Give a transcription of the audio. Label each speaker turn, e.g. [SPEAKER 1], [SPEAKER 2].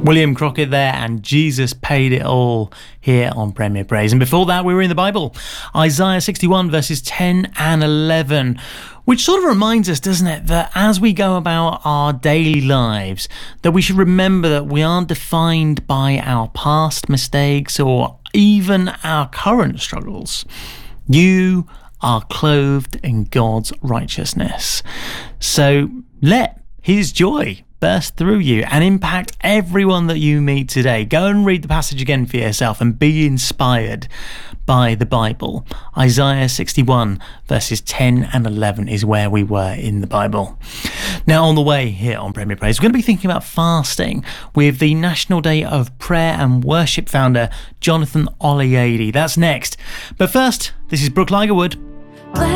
[SPEAKER 1] William Crockett there, and Jesus Paid It All here on Premier Praise. And before that, we were in the Bible, Isaiah 61 verses 10 and 11, which sort of reminds us, doesn't it, that as we go about our daily lives, that we should remember that we aren't defined by our past mistakes or even our current struggles. You are clothed in God's righteousness. So let His joy burst through you and impact everyone that you meet today. Go and read the passage again for yourself and be inspired by the Bible. Isaiah 61 verses 10 and 11 is where we were in the Bible. Now, on the way here on Premier Praise, we're going to be thinking about fasting with the National Day of Prayer and Worship founder, Jonathan Oliade. That's next. But first, this is Brooke Ligerwood